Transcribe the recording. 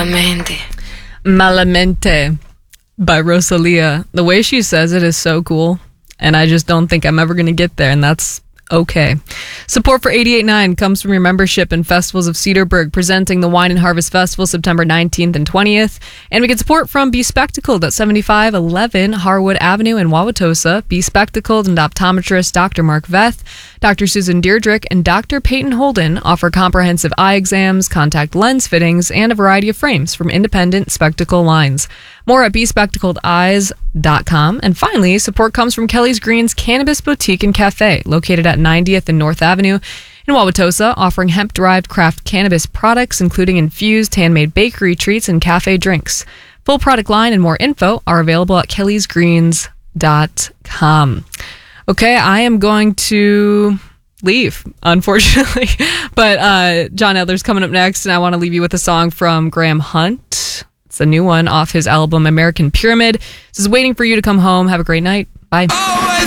Malamente. Malamente by Rosalia. The way she says it is so cool, and I just don't think I'm ever going to get there, and that's okay. Support for 88.9 comes from your membership in Festivals of Cedarburg, presenting the Wine and Harvest Festival September 19th and 20th. And we get support from Be Spectacled at 7511 Harwood Avenue in Wauwatosa. Be Spectacled and optometrist Dr. Mark Veth, Dr. Susan Deirdrick, and Dr. Peyton Holden offer comprehensive eye exams, contact lens fittings, and a variety of frames from independent spectacle lines. More at bespectacledeyes.com. And finally, support comes from Kelly's Greens Cannabis Boutique and Cafe, located at 90th and North Avenue in Wauwatosa, offering hemp-derived craft cannabis products, including infused handmade bakery treats and cafe drinks. Full product line and more info are available at kellysgreens.com. Okay, I am going to leave, unfortunately. But John Edler's coming up next, and I want to leave you with a song from Graham Hunt. It's a new one off his album American Pyramid. This is Waiting for You to Come Home. Have a great night. Bye.